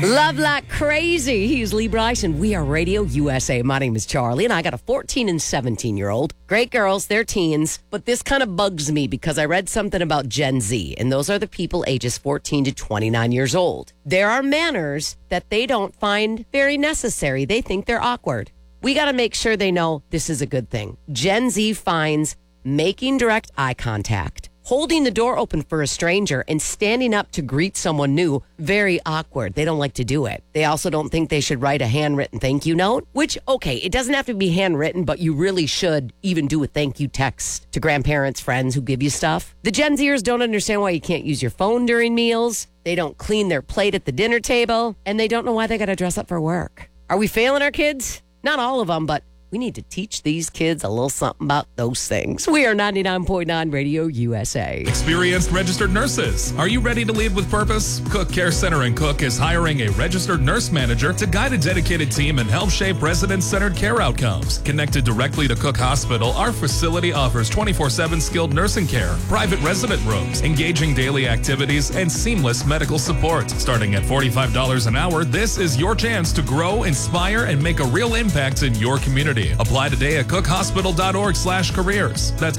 Love like crazy. He's Lee Bryson. We are Radio USA. My name is Charlie, and I got a 14 and 17-year-old. Great girls, they're teens. But this kind of bugs me because I read something about Gen Z, and those are the people ages 14 to 29 years old. There are manners that they don't find very necessary. They think they're awkward. We got to make sure they know this is a good thing. Gen Z finds making direct eye contact, holding the door open for a stranger, and standing up to greet someone new very awkward. They don't like to do it. They also don't think they should write a handwritten thank you note, which, okay, it doesn't have to be handwritten, but you really should even do a thank you text to grandparents, friends who give you stuff. The Gen Zers don't understand why you can't use your phone during meals. They don't clean their plate at the dinner table, and they don't know why they got to dress up for work. Are we failing our kids? Not all of them, but we need to teach these kids a little something about those things. We are 99.9 Radio USA. Experienced registered nurses. Are you ready to lead with purpose? Cook Care Center in Cook is hiring a registered nurse manager to guide a dedicated team and help shape resident-centered care outcomes. Connected directly to Cook Hospital, our facility offers 24/7 skilled nursing care, private resident rooms, engaging daily activities, and seamless medical support. Starting at $45 an hour, this is your chance to grow, inspire, and make a real impact in your community. Apply today at cookhospital.org/careers. That's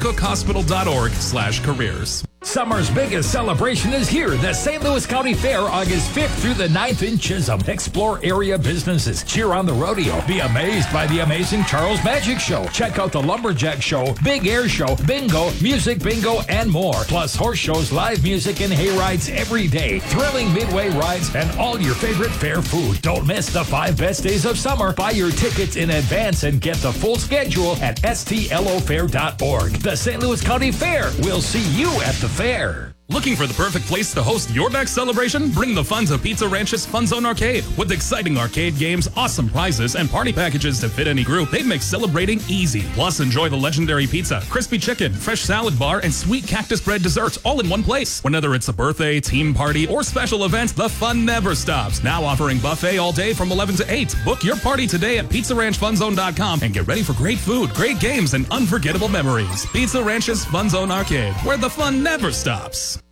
cookhospital.org/careers. Summer's biggest celebration is here, the St. Louis County Fair, August 5th through the 9th in Chisholm. Explore area businesses, cheer on the rodeo, be amazed by the amazing Charles Magic Show. Check out the Lumberjack Show, Big Air Show, Bingo, Music Bingo, and more. Plus horse shows, live music, and hay rides every day. Thrilling midway rides and all your favorite fair food. Don't miss the 5 best days of summer. Buy your tickets in advance and get the full schedule at stlofair.org. The St. Louis County Fair. We'll see you at the fair. Looking for the perfect place to host your next celebration? Bring the fun to Pizza Ranch's Fun Zone Arcade. With exciting arcade games, awesome prizes, and party packages to fit any group, they make celebrating easy. Plus, enjoy the legendary pizza, crispy chicken, fresh salad bar, and sweet cactus bread desserts all in one place. Whether it's a birthday, team party, or special event, the fun never stops. Now offering buffet all day from 11 to 8. Book your party today at PizzaRanchFunZone.com and get ready for great food, great games, and unforgettable memories. Pizza Ranch's Fun Zone Arcade, where the fun never stops.